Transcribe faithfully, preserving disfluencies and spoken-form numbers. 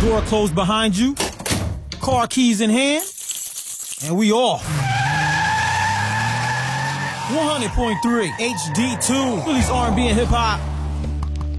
Door closed behind you. Car keys in hand. And we off. one hundred point three H D two. Release R and B and hip hop.